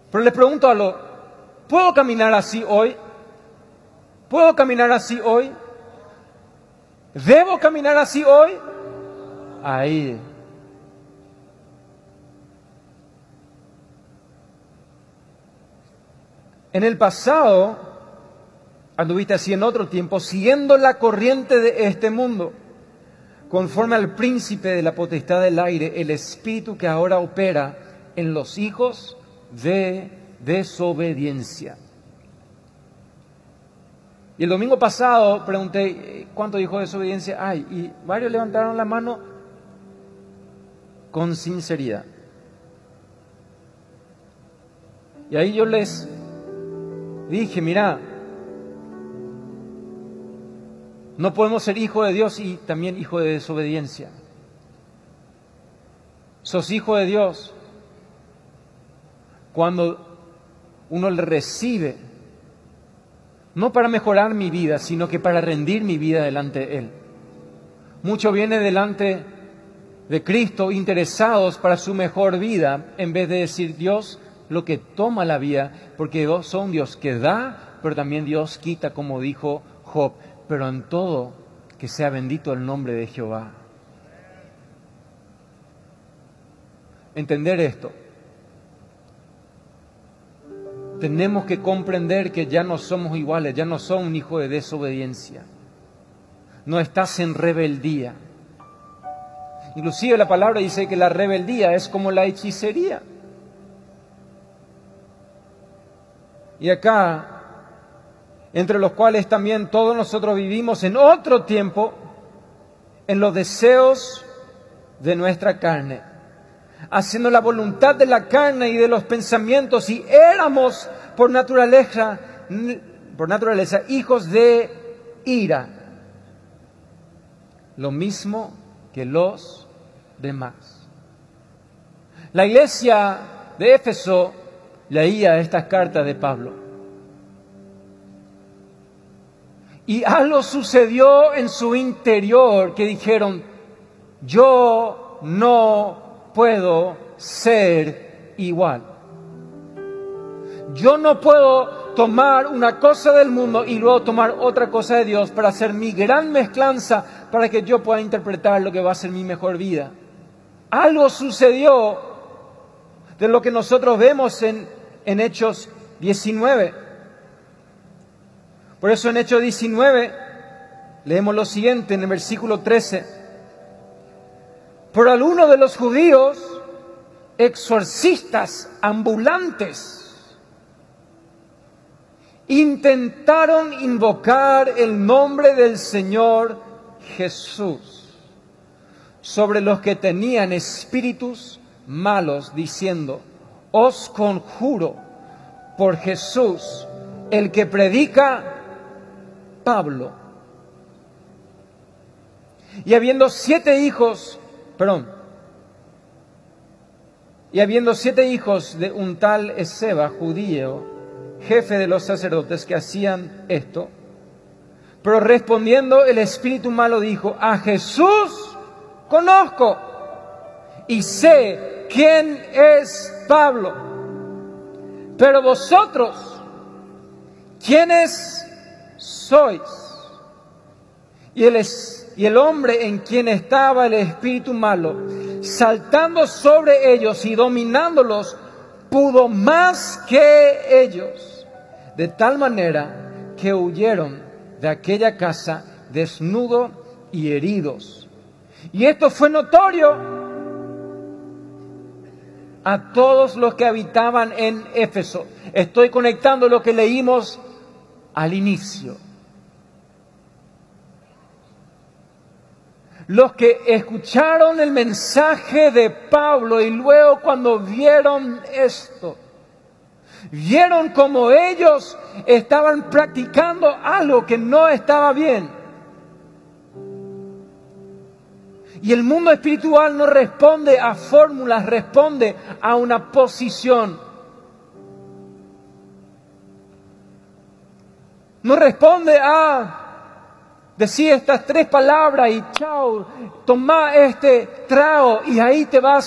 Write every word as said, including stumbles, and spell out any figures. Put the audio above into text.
Pero les pregunto algo, ¿puedo caminar así hoy? ¿Puedo caminar así hoy? ¿Debo caminar así hoy? Ahí. En el pasado, anduviste así en otro tiempo, siguiendo la corriente de este mundo, conforme al príncipe de la potestad del aire, el espíritu que ahora opera en los hijos de desobediencia. Y el domingo pasado pregunté, ¿cuántos hijos de desobediencia hay? Y varios levantaron la mano con sinceridad. Y ahí yo les dije, mira, no podemos ser hijo de Dios y también hijo de desobediencia. Sos hijo de Dios cuando uno le recibe, no para mejorar mi vida, sino que para rendir mi vida delante de Él. Muchos vienen delante de Cristo interesados para su mejor vida, en vez de decir Dios lo que toma la vida, porque Dios son Dios que da, pero también Dios quita, como dijo Job. Pero en todo, que sea bendito el nombre de Jehová. Entender esto. Tenemos que comprender que ya no somos iguales, ya no son un hijo de desobediencia. No estás en rebeldía. Inclusive la palabra dice que la rebeldía es como la hechicería. Y acá, entre los cuales también todos nosotros vivimos en otro tiempo, en los deseos de nuestra carne, haciendo la voluntad de la carne y de los pensamientos, y éramos por naturaleza, por naturaleza hijos de ira, lo mismo que los demás. La iglesia de Éfeso leía estas cartas de Pablo. Y algo sucedió en su interior que dijeron, yo no puedo ser igual. Yo no puedo tomar una cosa del mundo y luego tomar otra cosa de Dios para hacer mi gran mezclanza para que yo pueda interpretar lo que va a ser mi mejor vida. Algo sucedió de lo que nosotros vemos en, en Hechos diecinueve. Por eso en Hechos diecinueve leemos lo siguiente en el versículo trece. Por algunos de los judíos, exorcistas ambulantes, intentaron invocar el nombre del Señor Jesús sobre los que tenían espíritus malos, diciendo, os conjuro por Jesús, el que predica Pablo. Y habiendo siete hijos, perdón, y habiendo siete hijos de un tal Esceva, judío, jefe de los sacerdotes que hacían esto, pero respondiendo el espíritu malo dijo, a Jesús conozco y sé quién es Pablo, pero vosotros, ¿quiénes sois? Y el, y el hombre en quien estaba el espíritu malo, saltando sobre ellos y dominándolos, pudo más que ellos, de tal manera que huyeron de aquella casa desnudos y heridos. Y esto fue notorio a todos los que habitaban en Éfeso. Estoy conectando lo que leímos al inicio. Los que escucharon el mensaje de Pablo y luego cuando vieron esto, vieron como ellos estaban practicando algo que no estaba bien. Y el mundo espiritual no responde a fórmulas, responde a una posición. No responde a decir estas tres palabras y chao, toma este trago y ahí te vas